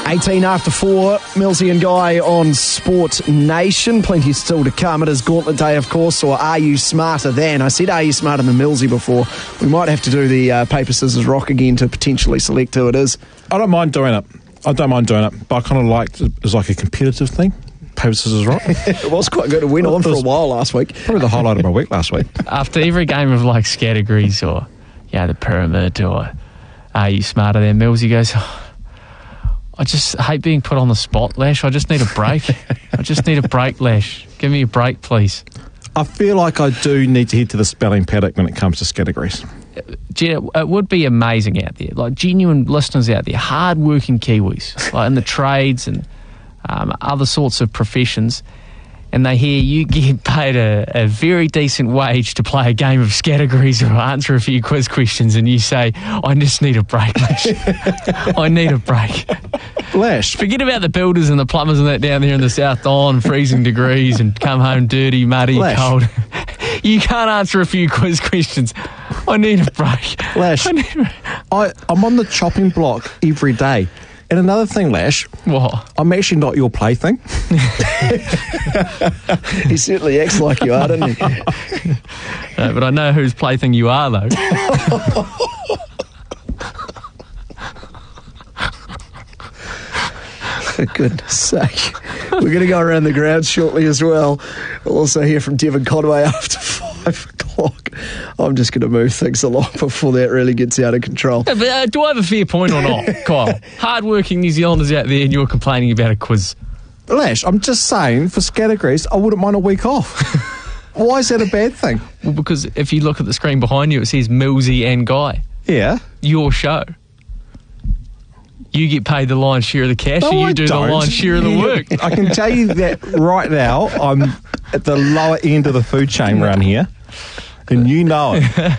18 after 4, Millsy and Guy on Sport Nation. Plenty still to come. It is Gauntlet Day, of course, or Are You Smarter Than? I said, are you smarter than Millsy before? We might have to do the paper, scissors, rock again to potentially select who it is. I don't mind doing it, but I kind of like it as like a competitive thing. Paper, scissors, rock. It was quite good. It went on for a while last week. Probably the highlight of my week last week. After every game of like categories or the pyramid or Are You Smarter Than, Millsy goes, I just hate being put on the spot, Lash. I just need a break. I just need a break, Lash. Give me a break, please. I feel like I do need to head to the spelling paddock when it comes to categories. It would be amazing out there. Like genuine listeners out there, hard-working Kiwis, like in the trades and other sorts of professions, and they hear you get paid a very decent wage to play a game of categories or answer a few quiz questions, and you say, I just need a break, Lash. I need a break. Lash. Forget about the builders and the plumbers and that down there in the South Don, freezing degrees and come home dirty, muddy, Lash. cold. You can't answer a few quiz questions. I need a break. Lash, I'm on the chopping block every day. And another thing, Lash, what? I'm actually not your plaything. He certainly acts like you are, doesn't he? No, but I know whose plaything you are, though. For goodness sake. We're going to go around the grounds shortly as well. We'll also hear from Devon Conway after 5 o'clock. I'm just going to move things along before that really gets out of control. Yeah, but, do I have a fair point or not, Kyle? Hard-working New Zealanders out there and you're complaining about a quiz. Lash, I'm just saying, for categories, I wouldn't mind a week off. Why is that a bad thing? Well, because if you look at the screen behind you, it says Millsy and Guy. Yeah. Your show. You get paid the lion's share of the cash, No, and you I do don't. the lion's share of the work. I can tell you that right now, I'm at the lower end of the food chain around here, and you know it.